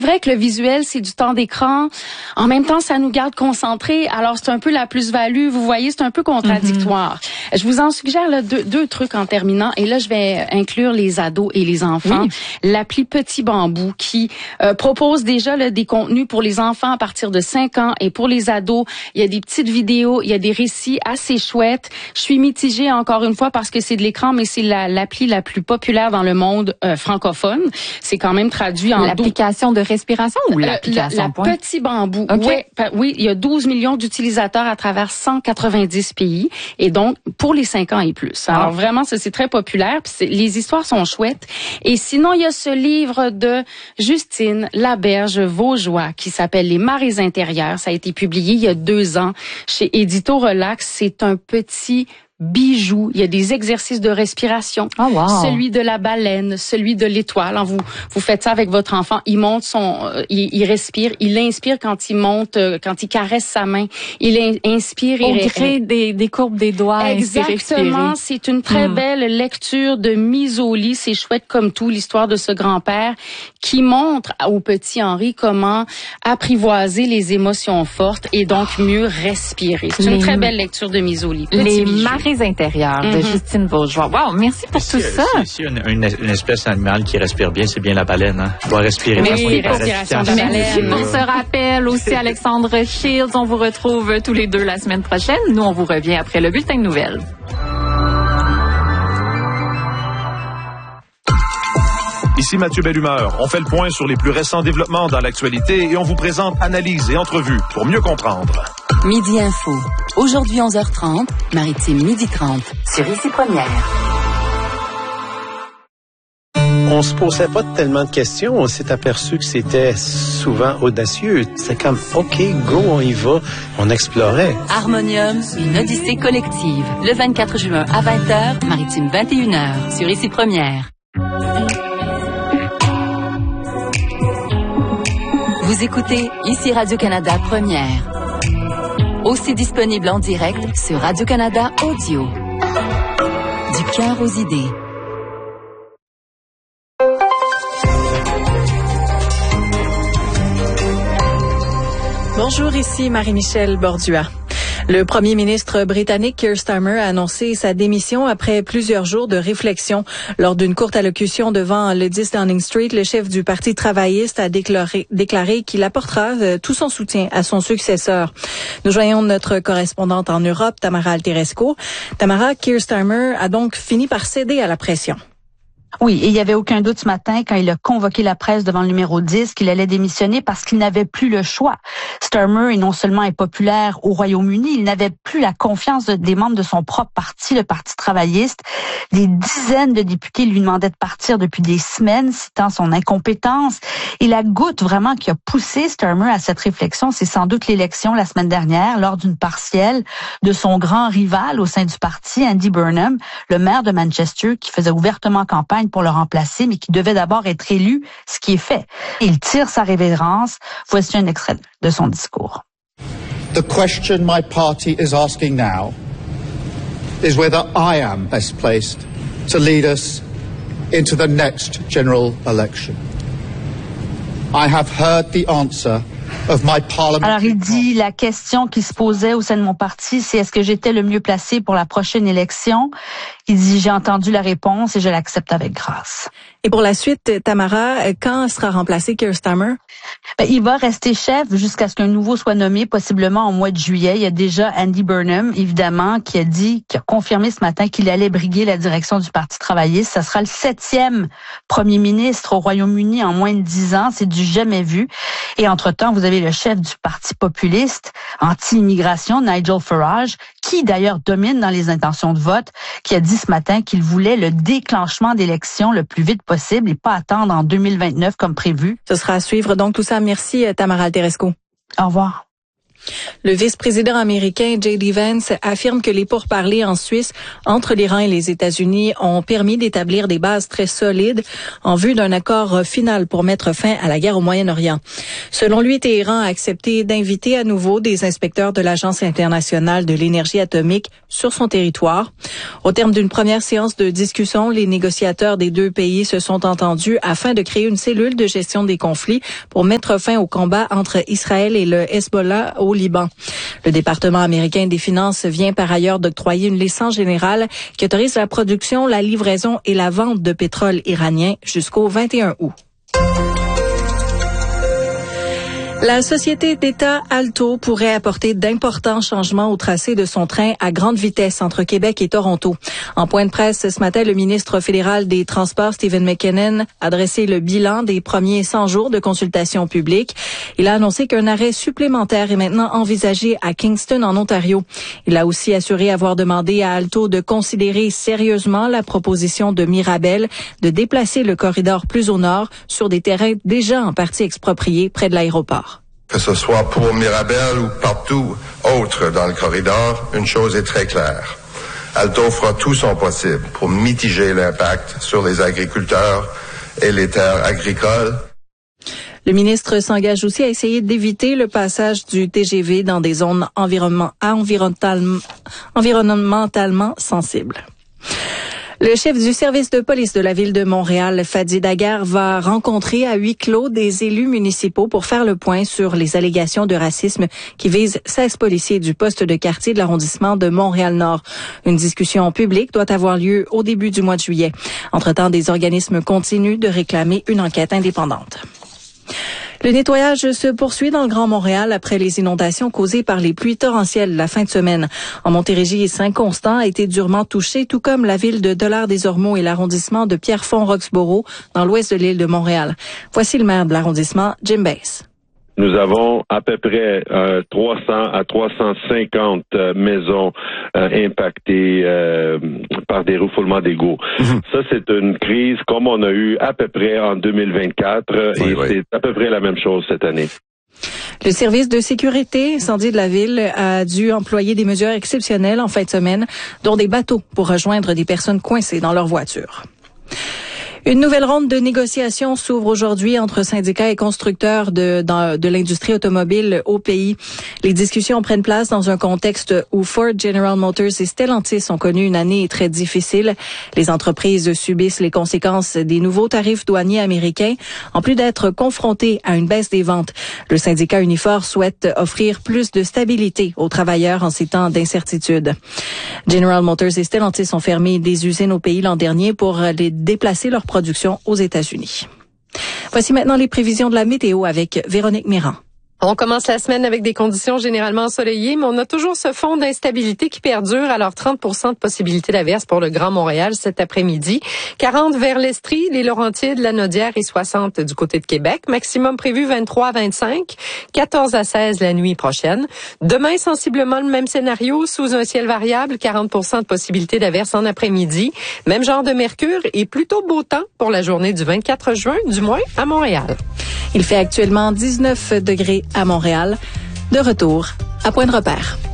vrai que le visuel, c'est du temps d'écran. En même temps, ça nous garde concentrés. Alors, c'est un peu la plus-value. Vous voyez, c'est un peu contradictoire. Je vous en suggère là, deux trucs en terminant. Et là, je vais inclure les ados et les enfants. Oui. L'appli Petit Bambou qui propose déjà là, des contenus pour les enfants à partir de 5 ans. Et pour les ados, il y a des petites vidéos, il y a des récits assez chouettes. Je suis mitigée encore une fois parce que c'est de l'écran, mais c'est l'appli la plus populaire dans le monde francophone. C'est quand même traduit en... L'application de respiration ou l'application la Petit Bambou. Okay. Oui, il y a 12 millions d'utilisateurs à travers 190 pays et donc pour les 5 ans et plus. Alors vraiment, c'est très populaire. Puis les histoires sont chouettes. Et sinon, il y a ce livre de Justine Laberge-Vaugeois qui s'appelle Les marées intérieures. Ça a été publié il y a 2 ans chez Édito Relax. C'est un petit bijoux. Il y a des exercices de respiration. Oh, wow. Celui de la baleine, celui de l'étoile. Vous faites ça avec votre enfant. Il monte il respire. Il inspire quand il monte, quand il caresse sa main. Il inspire. On crée des courbes des doigts. Exactement. C'est une très belle lecture de mise au lit. C'est chouette comme tout, l'histoire de ce grand-père qui montre au petit Henri comment apprivoiser les émotions fortes et donc mieux respirer. C'est une très belle lecture de mise au lit. Les marées intérieures de Justine Vaugeois. Wow, merci pour tout ça. Si une espèce animale qui respire bien, c'est bien la baleine. Hein? Elle doit respirer. Merci pour ce rappel aussi, Alexandre Shields. On vous retrouve tous les deux la semaine prochaine. Nous, on vous revient après le bulletin de nouvelles. Ici Mathieu Bellumeur. On fait le point sur les plus récents développements dans l'actualité et on vous présente analyses et entrevues pour mieux comprendre. Midi Info. Aujourd'hui 11h30, Maritime 12h30 sur Ici Première. On se posait pas tellement de questions. On s'est aperçu que c'était souvent audacieux. C'est comme, OK, go, on y va. On explorait. Harmonium, une odyssée collective. Le 24 juin à 20h, Maritime 21h sur Ici Première. Vous écoutez Ici Radio-Canada Première. Aussi disponible en direct sur Radio-Canada Audio. Du cœur aux idées. Bonjour, ici Marie-Michel Bordua. Le premier ministre britannique Keir Starmer a annoncé sa démission après plusieurs jours de réflexion. Lors d'une courte allocution devant le 10 Downing Street, le chef du Parti travailliste a déclaré qu'il apportera tout son soutien à son successeur. Nous joignons notre correspondante en Europe, Tamara Alteresco. Tamara, Keir Starmer a donc fini par céder à la pression. Oui, et il n'y avait aucun doute ce matin quand il a convoqué la presse devant le numéro 10 qu'il allait démissionner parce qu'il n'avait plus le choix. Starmer est non seulement impopulaire au Royaume-Uni, il n'avait plus la confiance des membres de son propre parti, le Parti travailliste. Des dizaines de députés lui demandaient de partir depuis des semaines, citant son incompétence. Et la goutte vraiment qui a poussé Starmer à cette réflexion, c'est sans doute l'élection la semaine dernière, lors d'une partielle de son grand rival au sein du parti, Andy Burnham, le maire de Manchester, qui faisait ouvertement campagne pour le remplacer, mais qui devait d'abord être élu, ce qui est fait. Il tire sa révérence. Voici un extrait de son discours. The question my party is asking now is whether I am best placed to lead us into the next general election. I have heard the answer of my parliament. Alors il dit, la question qui se posait au sein de mon parti, c'est est-ce que j'étais le mieux placé pour la prochaine élection? Il dit, j'ai entendu la réponse et je l'accepte avec grâce. Et pour la suite, Tamara, quand sera remplacé Keir Starmer? Il va rester chef jusqu'à ce qu'un nouveau soit nommé, possiblement au mois de juillet. Il y a déjà Andy Burnham, évidemment, qui a confirmé ce matin qu'il allait briguer la direction du Parti travailliste. Ça sera le 7e premier ministre au Royaume-Uni en moins de 10 ans. C'est du jamais vu. Et entre-temps, vous avez le chef du Parti populiste anti-immigration, Nigel Farage, qui d'ailleurs domine dans les intentions de vote, qui a dit ce matin qu'il voulait le déclenchement d'élections le plus vite possible et pas attendre en 2029 comme prévu. Ce sera à suivre donc tout ça. Merci Tamara Alteresco. Au revoir. Le vice-président américain J.D. Vance affirme que les pourparlers en Suisse entre l'Iran et les États-Unis ont permis d'établir des bases très solides en vue d'un accord final pour mettre fin à la guerre au Moyen-Orient. Selon lui, Téhéran a accepté d'inviter à nouveau des inspecteurs de l'Agence internationale de l'énergie atomique sur son territoire. Au terme d'une première séance de discussion, les négociateurs des deux pays se sont entendus afin de créer une cellule de gestion des conflits pour mettre fin au combat entre Israël et le Hezbollah au Liban. Le département américain des Finances vient par ailleurs d'octroyer une licence générale qui autorise la production, la livraison et la vente de pétrole iranien jusqu'au 21 août. La société d'État Alto pourrait apporter d'importants changements au tracé de son train à grande vitesse entre Québec et Toronto. En point de presse ce matin, le ministre fédéral des Transports, Stephen McKinnon, a dressé le bilan des premiers 100 jours de consultation publique. Il a annoncé qu'un arrêt supplémentaire est maintenant envisagé à Kingston, en Ontario. Il a aussi assuré avoir demandé à Alto de considérer sérieusement la proposition de Mirabel de déplacer le corridor plus au nord sur des terrains déjà en partie expropriés près de l'aéroport. Que ce soit pour Mirabel ou partout autre dans le corridor, une chose est très claire. Alto fera tout son possible pour mitiger l'impact sur les agriculteurs et les terres agricoles. Le ministre s'engage aussi à essayer d'éviter le passage du TGV dans des zones environnementalement sensibles. Le chef du service de police de la ville de Montréal, Fadi Daguerre, va rencontrer à huis clos des élus municipaux pour faire le point sur les allégations de racisme qui visent 16 policiers du poste de quartier de l'arrondissement de Montréal-Nord. Une discussion publique doit avoir lieu au début du mois de juillet. Entre-temps, des organismes continuent de réclamer une enquête indépendante. Le nettoyage se poursuit dans le Grand Montréal après les inondations causées par les pluies torrentielles la fin de semaine. En Montérégie, Saint-Constant a été durement touché, tout comme la ville de Dollard-des-Ormeaux et l'arrondissement de Pierrefonds-Roxborough dans l'ouest de l'île de Montréal. Voici le maire de l'arrondissement, Jim Bass. Nous avons à peu près 300 à 350 maisons impactées par des refoulements d'égouts. Ça, c'est une crise comme on a eu à peu près en 2024 c'est à peu près la même chose cette année. Le service de sécurité incendie de la ville a dû employer des mesures exceptionnelles en fin de semaine, dont des bateaux pour rejoindre des personnes coincées dans leur voiture. Une nouvelle ronde de négociations s'ouvre aujourd'hui entre syndicats et constructeurs de l'industrie automobile au pays. Les discussions prennent place dans un contexte où Ford, General Motors et Stellantis ont connu une année très difficile. Les entreprises subissent les conséquences des nouveaux tarifs douaniers américains, en plus d'être confrontées à une baisse des ventes. Le syndicat Unifor souhaite offrir plus de stabilité aux travailleurs en ces temps d'incertitude. General Motors et Stellantis ont fermé des usines au pays l'an dernier pour les déplacer leur production aux États-Unis. Voici maintenant les prévisions de la météo avec Véronique Méran. On commence la semaine avec des conditions généralement ensoleillées, mais on a toujours ce fond d'instabilité qui perdure. Alors, 30% de possibilité d'averse pour le Grand Montréal cet après-midi. 40 vers l'Estrie, les Laurentides, la Naudière et 60 du côté de Québec. Maximum prévu 23 à 25, 14 à 16 la nuit prochaine. Demain, sensiblement le même scénario, sous un ciel variable, 40% de possibilité d'averse en après-midi. Même genre de mercure et plutôt beau temps pour la journée du 24 juin, du moins à Montréal. Il fait actuellement 19 degrés à Montréal. De retour à Point de Repère.